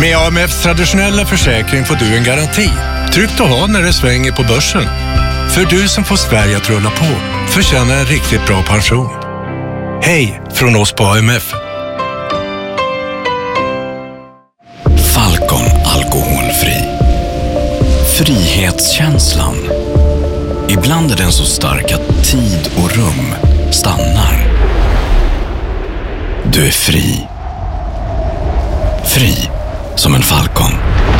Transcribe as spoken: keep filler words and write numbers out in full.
Med A M F:s traditionella försäkring får du en garanti. Tryggt att ha när det svänger på börsen. För du som får Sverige att rulla på förtjänar en riktigt bra pension. Hej från oss på A M F. Falcon alkoholfri. Frihetskänslan. Ibland är den så stark att tid och rum stannar. Du är fri. Fri som en falcon.